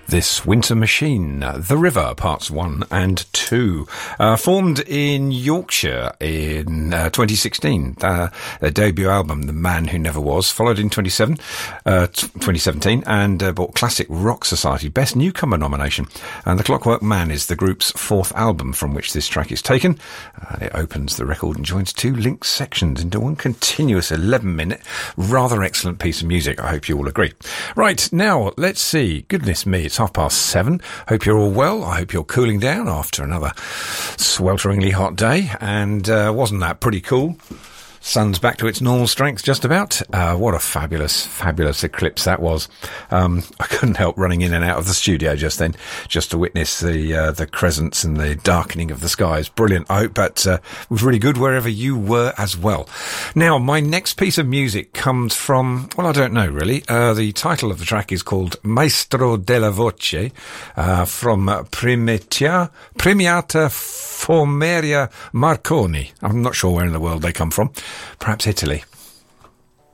This Winter Machine, The River, Parts 1 and 2, formed in Yorkshire in 2016. Their debut album, The Man Who Never Was, followed in 2017 and brought Classic Rock Society Best Newcomer nomination. And The Clockwork Man is the group's fourth album from which this track is taken. It opens the record and joins two linked sections into one continuous 11-minute, rather excellent piece of music. I hope you all agree. Right, now, let's see. Goodness me, it's 7:30. Hope you're all well. I hope you're cooling down after another swelteringly hot day. And wasn't that pretty cool? Sun's back to its normal strength, just about. What a fabulous, fabulous eclipse that was. I couldn't help running in and out of the studio just then, just to witness the crescents and the darkening of the skies. Brilliant. I hope that was really good wherever you were as well. Now, my next piece of music comes from, well, I don't know really. The title of the track is called Maestro della Voce, from Premiata Formeria Marconi. I'm not sure where in the world they come from. Perhaps Italy.